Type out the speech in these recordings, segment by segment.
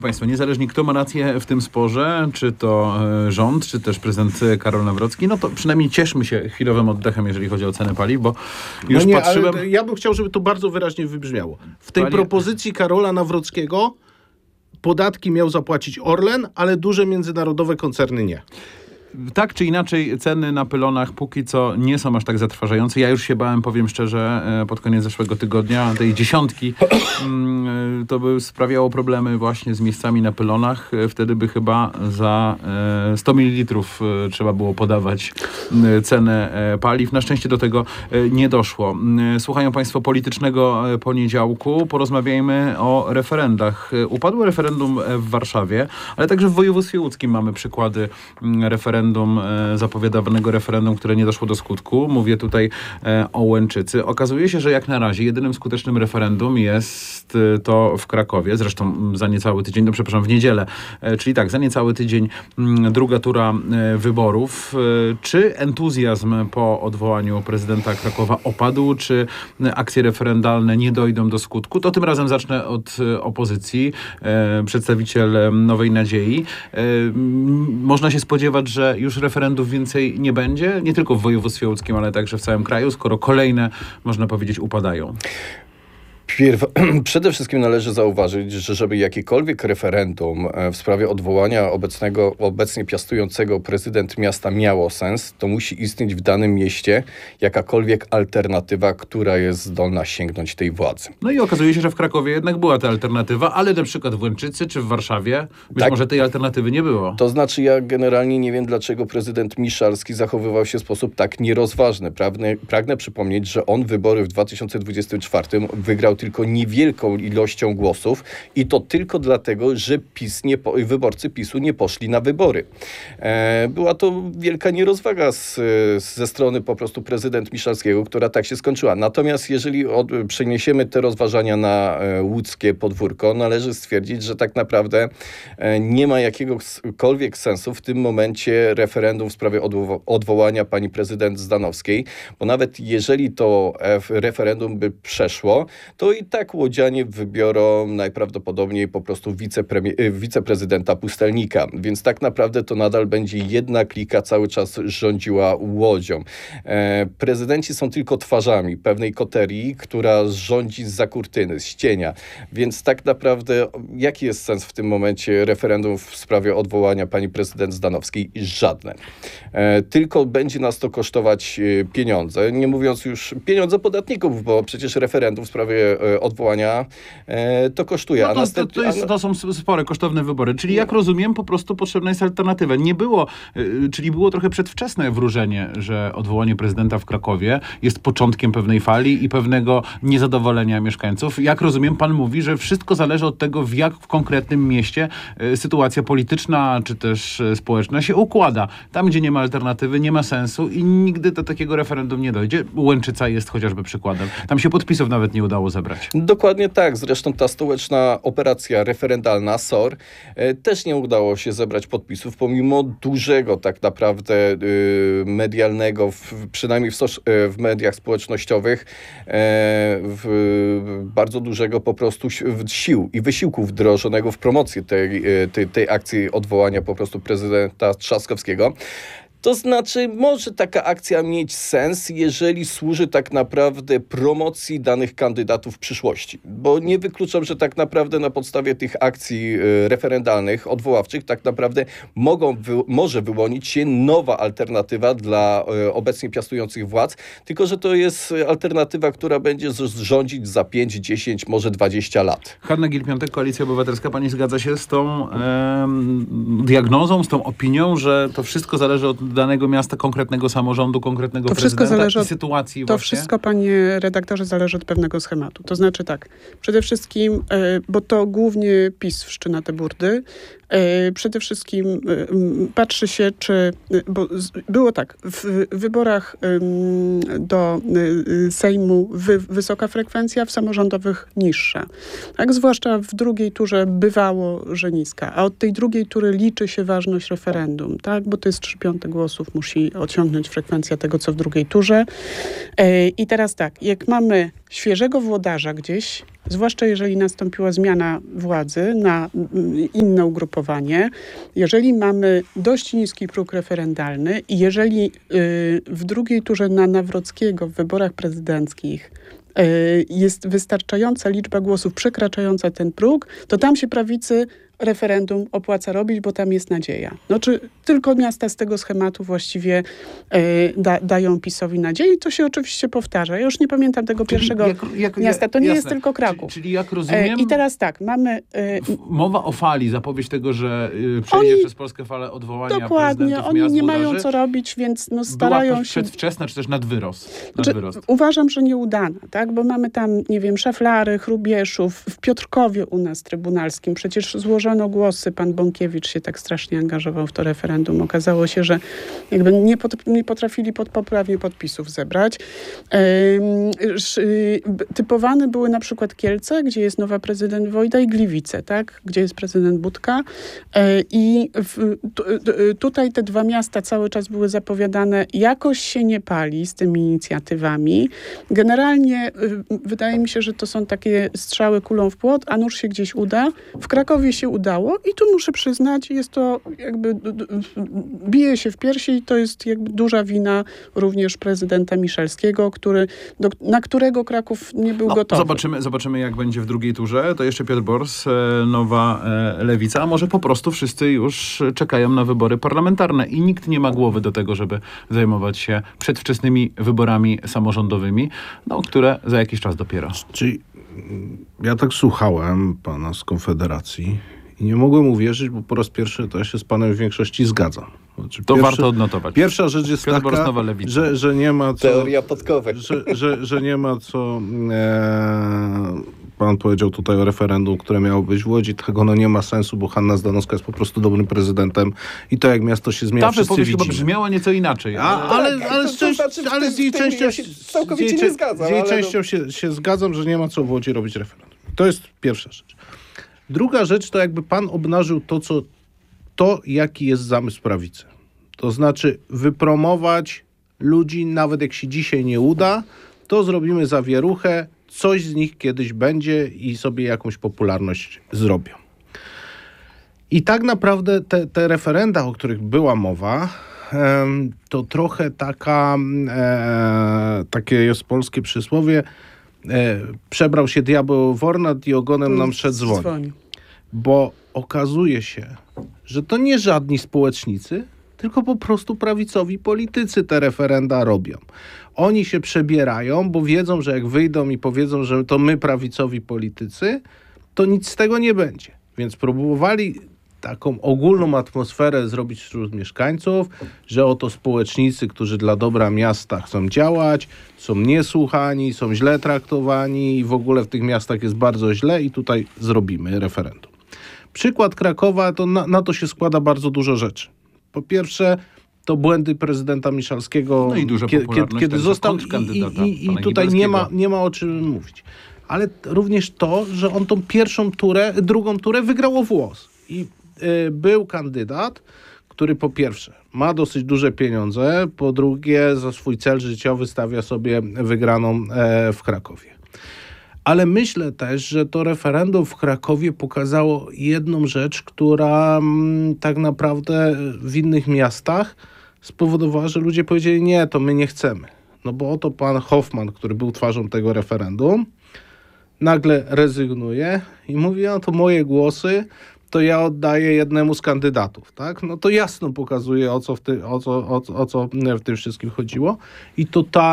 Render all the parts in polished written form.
Państwo, niezależnie kto ma rację w tym sporze, czy to rząd, czy też prezydent Karol Nawrocki, no to przynajmniej cieszmy się chwilowym oddechem, jeżeli chodzi o cenę paliw, bo już patrzyłem... Ale ja bym chciał, żeby to bardzo wyraźnie wybrzmiało. W tej propozycji Karola Nawrockiego podatki miał zapłacić Orlen, ale duże międzynarodowe koncerny nie. Tak czy inaczej, ceny na pylonach póki co nie są aż tak zatrważające. Ja już się bałem, powiem szczerze, pod koniec zeszłego tygodnia, tej dziesiątki, to by sprawiało problemy właśnie z miejscami na pylonach. Wtedy by chyba za 100 ml trzeba było podawać cenę paliw. Na szczęście do tego nie doszło. Słuchają Państwo politycznego poniedziałku. Porozmawiajmy o referendach. Upadło referendum w Warszawie, ale także w województwie łódzkim mamy przykłady zapowiadanego referendum, które nie doszło do skutku. Mówię tutaj o Łęczycy. Okazuje się, że jak na razie jedynym skutecznym referendum jest to w Krakowie. Zresztą za niecały tydzień, w niedzielę. Czyli tak, za niecały tydzień druga tura wyborów. Czy entuzjazm po odwołaniu prezydenta Krakowa opadł? Czy akcje referendalne nie dojdą do skutku? To tym razem zacznę od opozycji. Przedstawiciel Nowej Nadziei. Można się spodziewać, że już referendów więcej nie będzie, nie tylko w województwie łódzkim, ale także w całym kraju, skoro kolejne, można powiedzieć, upadają. Przede wszystkim należy zauważyć, że żeby jakiekolwiek referendum w sprawie odwołania obecnie piastującego prezydent miasta miało sens, to musi istnieć w danym mieście jakakolwiek alternatywa, która jest zdolna sięgnąć tej władzy. No i okazuje się, że w Krakowie jednak była ta alternatywa, ale na przykład w Łęczycy czy w Warszawie być może tej alternatywy nie było. To znaczy ja generalnie nie wiem, dlaczego prezydent Miszalski zachowywał się w sposób tak nierozważny. Pragnę przypomnieć, że on wybory w 2024 wygrał tylko niewielką ilością głosów i to tylko dlatego, że wyborcy PiS-u nie poszli na wybory. Była to wielka nierozwaga ze strony po prostu prezydent Miszalskiego, która tak się skończyła. Natomiast jeżeli przeniesiemy te rozważania na łódzkie podwórko, należy stwierdzić, że tak naprawdę nie ma jakiegokolwiek sensu w tym momencie referendum w sprawie odwołania pani prezydent Zdanowskiej, bo nawet jeżeli to referendum by przeszło, to i tak łodzianie wybiorą najprawdopodobniej po prostu wiceprezydenta Pustelnika. Więc tak naprawdę to nadal będzie jedna klika cały czas rządziła Łodzią. Prezydenci są tylko twarzami pewnej koterii, która rządzi zza kurtyny, z cienia. Więc tak naprawdę jaki jest sens w tym momencie referendum w sprawie odwołania pani prezydent Zdanowskiej? Żadne. Tylko będzie nas to kosztować pieniądze. Nie mówiąc już pieniądze podatników, bo przecież referendum w sprawie odwołania to kosztuje. To są spore, kosztowne wybory. Czyli jak rozumiem, po prostu potrzebna jest alternatywa. Nie było, czyli było trochę przedwczesne wróżenie, że odwołanie prezydenta w Krakowie jest początkiem pewnej fali i pewnego niezadowolenia mieszkańców. Jak rozumiem, pan mówi, że wszystko zależy od tego, w konkretnym mieście sytuacja polityczna czy też społeczna się układa. Tam, gdzie nie ma alternatywy, nie ma sensu i nigdy do takiego referendum nie dojdzie. Łęczyca jest chociażby przykładem. Tam się podpisów nawet nie udało zebrać. Dokładnie tak. Zresztą ta stołeczna operacja referendalna SOR też nie udało się zebrać podpisów, pomimo dużego tak naprawdę medialnego, przynajmniej w mediach społecznościowych, bardzo dużego po prostu sił i wysiłku wdrożonego w promocję tej akcji odwołania po prostu prezydenta Trzaskowskiego. To znaczy, może taka akcja mieć sens, jeżeli służy tak naprawdę promocji danych kandydatów w przyszłości. Bo nie wykluczam, że tak naprawdę na podstawie tych akcji referendalnych, odwoławczych, tak naprawdę może wyłonić się nowa alternatywa dla obecnie piastujących władz, tylko że to jest alternatywa, która będzie rządzić za 5, 10, może 20 lat. Hanna Gill-Piątek, Koalicja Obywatelska. Pani zgadza się z tą diagnozą, z tą opinią, że to wszystko zależy od danego miasta, konkretnego samorządu, konkretnego prezydenta i sytuacji To wszystko, panie redaktorze, zależy od pewnego schematu. To znaczy tak, przede wszystkim, bo to głównie PiS wszczyna te burdy, przede wszystkim patrzy się, bo było tak, w wyborach do Sejmu wysoka frekwencja, w samorządowych niższa. Tak, zwłaszcza w drugiej turze bywało, że niska, a od tej drugiej tury liczy się ważność referendum, tak, bo to jest 3/5 głosów musi osiągnąć frekwencja tego, co w drugiej turze. I teraz tak, jak mamy świeżego włodarza gdzieś, zwłaszcza jeżeli nastąpiła zmiana władzy na inne ugrupowanie, jeżeli mamy dość niski próg referendalny i jeżeli w drugiej turze na Nawrockiego w wyborach prezydenckich jest wystarczająca liczba głosów przekraczająca ten próg, to tam się prawicy referendum opłaca robić, bo tam jest nadzieja. No, czy tylko miasta z tego schematu właściwie dają PiS-owi nadzieję? I to się oczywiście powtarza. Ja już nie pamiętam tego pierwszego miasta. To nie jest tylko Kraków. Czyli jak rozumiem... I teraz tak, mamy... mowa o fali, zapowiedź tego, że przejdzie przez Polskę falę odwołania dokładnie, oni miast, nie mają włodarzy, co robić, więc starają była się... przedwczesna, czy też nadwyrost? Uważam, że nieudana, tak? Bo mamy tam, nie wiem, Szaflary, Hrubieszów, w Piotrkowie u nas trybunalskim. Przecież złożono głosy, pan Bąkiewicz się tak strasznie angażował w to referendum. Okazało się, że jakby nie potrafili poprawnie podpisów zebrać. Typowane były na przykład Kielce, gdzie jest nowa prezydent Wojda, i Gliwice, tak? Gdzie jest prezydent Budka. I tutaj te dwa miasta cały czas były zapowiadane. Jakoś się nie pali z tymi inicjatywami. Generalnie wydaje mi się, że to są takie strzały kulą w płot, a nuż się gdzieś uda. W Krakowie się udało i tu muszę przyznać, jest to jakby bije się w piersi i to jest jakby duża wina również prezydenta Miszalskiego, na którego Kraków nie był gotowy. Zobaczymy, jak będzie w drugiej turze. To jeszcze Piotr Bors, nowa Lewica. A może po prostu wszyscy już czekają na wybory parlamentarne i nikt nie ma głowy do tego, żeby zajmować się przedwczesnymi wyborami samorządowymi, które za jakiś czas dopiero. Czyli ja tak słuchałem pana z Konfederacji i nie mogłem uwierzyć, bo po raz pierwszy to ja się z panem w większości zgadzam. Znaczy, warto odnotować. Pierwsza rzecz jest taka, że nie ma co... Teoria podkowek. Że nie ma co... Pan powiedział tutaj o referendum, które miało być w Łodzi. Tego nie ma sensu, bo Hanna Zdanowska jest po prostu dobrym prezydentem i to, jak miasto się zmienia, wszyscy widzimy. Ta wypowiedź chyba brzmiała nieco inaczej. Ale z jej częścią całkowicie nie zgadzam. Z jej częścią się zgadzam, że nie ma co w Łodzi robić referendum. To jest pierwsza rzecz. Druga rzecz to jakby pan obnażył jaki jest zamysł prawicy. To znaczy wypromować ludzi, nawet jak się dzisiaj nie uda, to zrobimy zawieruchę, coś z nich kiedyś będzie i sobie jakąś popularność zrobią. I tak naprawdę te referenda, o których była mowa, to trochę takie jest polskie przysłowie, przebrał się diabeł w ornat i ogonem nam szedł dzwoni. Bo okazuje się, że to nie żadni społecznicy, tylko po prostu prawicowi politycy te referenda robią. Oni się przebierają, bo wiedzą, że jak wyjdą i powiedzą, że to my prawicowi politycy, to nic z tego nie będzie. Więc próbowali taką ogólną atmosferę zrobić wśród mieszkańców, że oto społecznicy, którzy dla dobra miasta chcą działać, są niesłuchani, są źle traktowani i w ogóle w tych miastach jest bardzo źle i tutaj zrobimy referendum. Przykład Krakowa, to na to się składa bardzo dużo rzeczy. Po pierwsze, to błędy prezydenta Miszalskiego, i duża kiedy został i tutaj nie ma o czym mówić. Ale również to, że on tą drugą turę wygrał o włos. I był kandydat, który po pierwsze ma dosyć duże pieniądze, po drugie za swój cel życiowy stawia sobie wygraną w Krakowie. Ale myślę też, że to referendum w Krakowie pokazało jedną rzecz, która tak naprawdę w innych miastach spowodowała, że ludzie powiedzieli, nie, to my nie chcemy. No bo oto pan Hoffman, który był twarzą tego referendum, nagle rezygnuje i mówi, no to moje głosy to ja oddaję jednemu z kandydatów, tak? No to jasno pokazuje, o co w tym wszystkim chodziło. I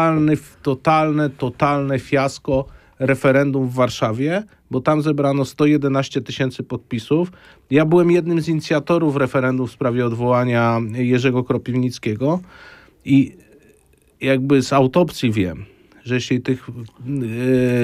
totalne fiasko referendum w Warszawie, bo tam zebrano 111 000 podpisów. Ja byłem jednym z inicjatorów referendum w sprawie odwołania Jerzego Kropiwnickiego i jakby z autopsji wiem, że jeśli tych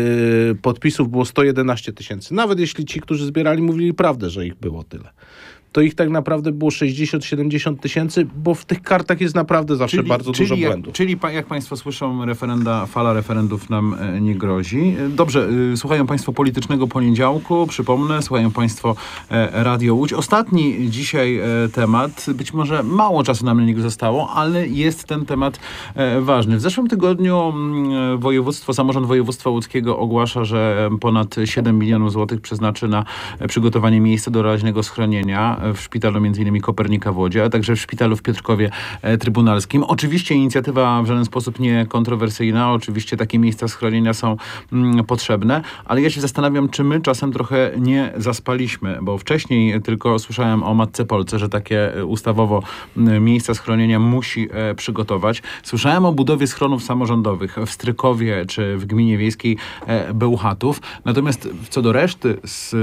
podpisów było 111 000, nawet jeśli ci, którzy zbierali, mówili prawdę, że ich było tyle, to ich tak naprawdę było 60-70 tysięcy, bo w tych kartach jest naprawdę zawsze bardzo dużo błędów. Czyli jak Państwo słyszą, fala referendów nam nie grozi. Dobrze, słuchają Państwo Politycznego Poniedziałku, przypomnę, słuchają Państwo Radio Łódź. Ostatni dzisiaj temat, być może mało czasu nam na niego zostało, ale jest ten temat ważny. W zeszłym tygodniu samorząd województwa łódzkiego ogłasza, że ponad 7 milionów złotych przeznaczy na przygotowanie miejsca doraźnego schronienia w szpitalu m.in. Kopernika w Łodzi, a także w szpitalu w Piotrkowie Trybunalskim. Oczywiście inicjatywa w żaden sposób nie kontrowersyjna, oczywiście takie miejsca schronienia są potrzebne, ale ja się zastanawiam, czy my czasem trochę nie zaspaliśmy, bo wcześniej tylko słyszałem o Matce Polce, że takie ustawowo miejsca schronienia musi przygotować. Słyszałem o budowie schronów samorządowych w Strykowie czy w gminie wiejskiej Bełchatów. Natomiast co do reszty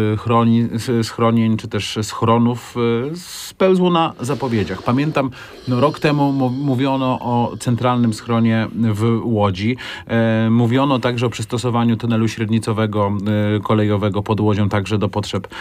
schronień czy też schronów spełzło na zapowiedziach. Pamiętam, rok temu mówiono o centralnym schronie w Łodzi. Mówiono także o przystosowaniu tunelu średnicowego kolejowego pod Łodzią także do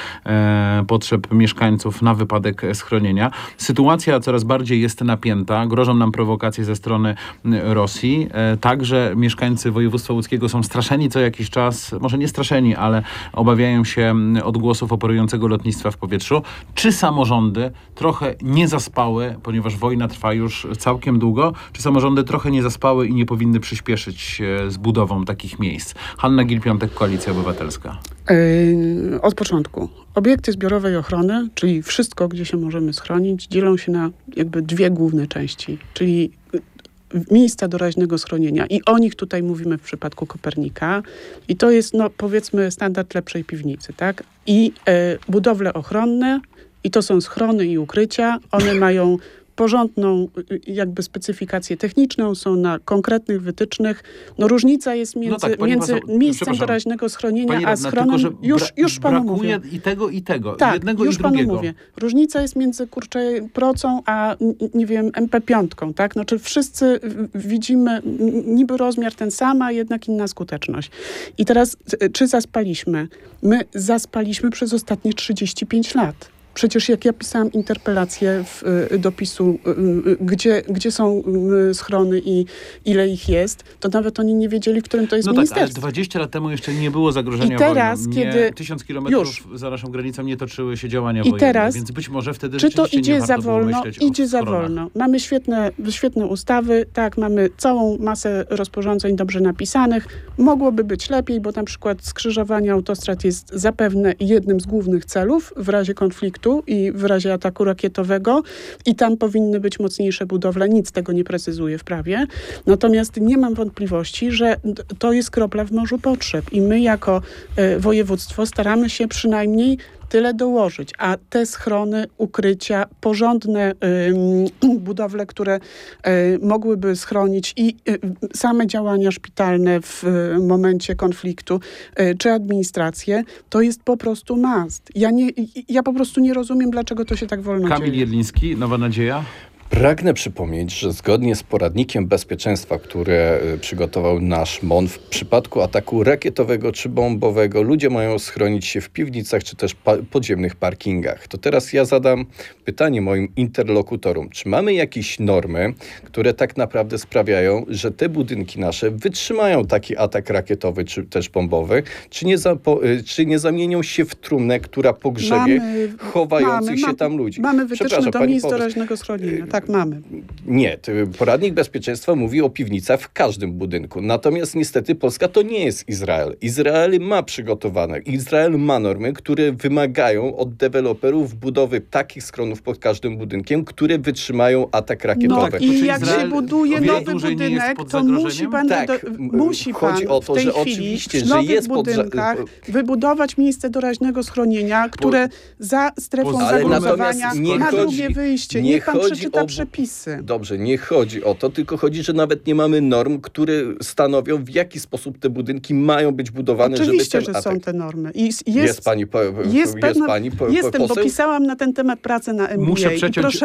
potrzeb mieszkańców na wypadek schronienia. Sytuacja coraz bardziej jest napięta. Grożą nam prowokacje ze strony Rosji. Także mieszkańcy województwa łódzkiego są straszeni co jakiś czas, może nie straszeni, ale obawiają się odgłosów operującego lotnictwa w powietrzu. Czy samorządy trochę nie zaspały, ponieważ wojna trwa już całkiem długo, czy samorządy trochę nie zaspały i nie powinny przyspieszyć z budową takich miejsc? Hanna Gil-Piątek, Koalicja Obywatelska. Od początku. Obiekty zbiorowej ochrony, czyli wszystko, gdzie się możemy schronić, dzielą się na jakby dwie główne części, czyli miejsca doraźnego schronienia i o nich tutaj mówimy w przypadku Kopernika i to jest, powiedzmy, standard lepszej piwnicy, tak? I budowle ochronne i to są schrony i ukrycia. One mają porządną jakby specyfikację techniczną, są na konkretnych wytycznych. Różnica jest między miejscem doraźnego schronienia a schronem. Już panu mówię. I tego, i tego. Tak, jednego już i drugiego. Panu mówię. Różnica jest między procą a nie wiem, MP5, tak? Czy wszyscy widzimy niby rozmiar ten sam, a jednak inna skuteczność. I teraz, czy zaspaliśmy? My zaspaliśmy przez ostatnie 35 lat. Przecież jak ja pisałam interpelację do PiS-u, gdzie są schrony i ile ich jest, to nawet oni nie wiedzieli, w którym to jest ministerstwo. Tak, ale 20 lat temu jeszcze nie było zagrożenia wojną. Kiedy 1000 kilometrów za naszą granicą nie toczyły się działania wojenne, teraz, więc być może wtedy czy to idzie nie za wolno? Idzie za wolno. Mamy świetne ustawy, tak, mamy całą masę rozporządzeń dobrze napisanych. Mogłoby być lepiej, bo na przykład skrzyżowanie autostrad jest zapewne jednym z głównych celów w razie konfliktu i w razie ataku rakietowego i tam powinny być mocniejsze budowle. Nic tego nie precyzuje w prawie. Natomiast nie mam wątpliwości, że to jest kropla w morzu potrzeb i my jako województwo staramy się przynajmniej tyle dołożyć, a te schrony, ukrycia, porządne budowle, które mogłyby schronić i same działania szpitalne w momencie konfliktu, czy administrację, to jest po prostu must. Ja po prostu nie rozumiem, dlaczego to się tak wolno dzieje. Kamil Jedliński, Nowa Nadzieja. Pragnę przypomnieć, że zgodnie z poradnikiem bezpieczeństwa, które przygotował nasz MON, w przypadku ataku rakietowego czy bombowego ludzie mają schronić się w piwnicach czy też podziemnych parkingach. To teraz ja zadam pytanie moim interlokutorom. Czy mamy jakieś normy, które tak naprawdę sprawiają, że te budynki nasze wytrzymają taki atak rakietowy czy też bombowy, czy nie zamienią się w trumnę, która pogrzebie chowających się tam ludzi? Mamy wytyczne do miejsc doraźnego schronienia. Tak, mamy. Nie, poradnik bezpieczeństwa mówi o piwnicach w każdym budynku. Natomiast niestety Polska to nie jest Izrael. Izrael ma przygotowane. Izrael ma normy, które wymagają od deweloperów budowy takich schronów pod każdym budynkiem, które wytrzymają atak rakietowy. I jak się buduje nowy budynek, to musi pan w tej chwili w nowych budynkach wybudować miejsce doraźnego schronienia, które za strefą zagłosowania ma drugie wyjście. Niech pan przeczyta przepisy. Dobrze, nie chodzi o to, tylko chodzi, że nawet nie mamy norm, które stanowią, w jaki sposób te budynki mają być budowane. Oczywiście, że są te normy. Jest pani Jestem, bo pisałam na ten temat pracę na MBA. Muszę przeciąć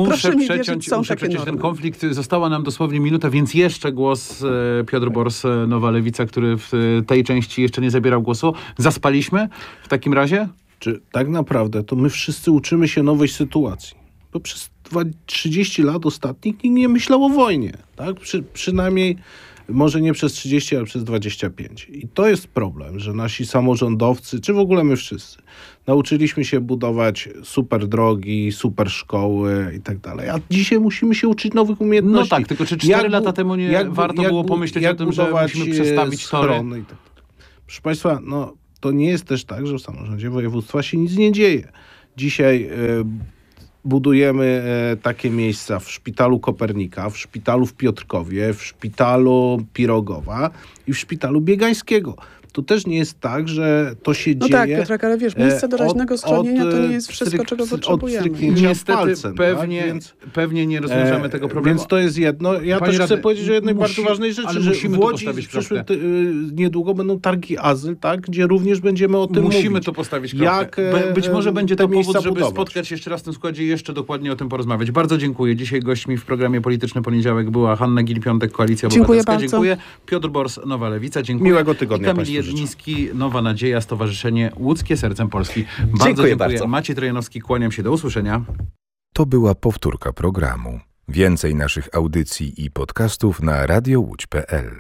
ten konflikt. Została nam dosłownie minuta, więc jeszcze głos Piotr Bors, Nowa Lewica, który w tej części jeszcze nie zabierał głosu. Zaspaliśmy w takim razie? czy tak naprawdę to my wszyscy uczymy się nowej sytuacji. Bo przez 30 lat ostatnich nikt nie myślał o wojnie. Tak? Przynajmniej może nie przez 30, ale przez 25. I to jest problem, że nasi samorządowcy, czy w ogóle my wszyscy, nauczyliśmy się budować super drogi, super szkoły i tak dalej. A dzisiaj musimy się uczyć nowych umiejętności. No tak, tylko czy 4 lata temu nie warto było pomyśleć o tym, że musimy przestawić tory? Tak. Proszę Państwa, to nie jest też tak, że w samorządzie województwa się nic nie dzieje. Dzisiaj budujemy takie miejsca w Szpitalu Kopernika, w Szpitalu w Piotrkowie, w Szpitalu Pirogowa i w Szpitalu Biegańskiego. To też nie jest tak, że to się dzieje... No tak, Piotrek, ale wiesz, miejsce doraźnego schronienia to nie jest wszystko, czego potrzebujemy. Niestety pewnie nie rozwiążemy tego problemu. Więc to jest jedno. Ja też chcę powiedzieć o jednej bardzo ważnej rzeczy, że w Łodzi niedługo będą targi azyl, tak, gdzie również będziemy o tym mówić. Musimy to postawić kropkę. Być może będzie to powód, żeby spotkać się jeszcze raz w tym składzie i jeszcze dokładnie o tym porozmawiać. Bardzo dziękuję. Dzisiaj gośćmi w programie Polityczny Poniedziałek była Hanna Gil-Piątek, Koalicja Obywatelska. Dziękuję. Piotr Bors, Nowa Lewica. Dziękuję. Miłego tygodnia Państwu. Jedliński, Nowa Nadzieja, Stowarzyszenie Łódzkie Sercem Polski. Dziękuję bardzo. Maciej Trojanowski, kłaniam się, do usłyszenia. To była powtórka programu. Więcej naszych audycji i podcastów na radiowłódź.pl.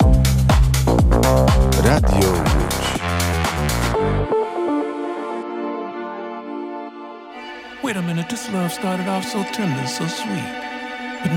Radio Łódź. Wait a minute, this love started off so tender, so sweet.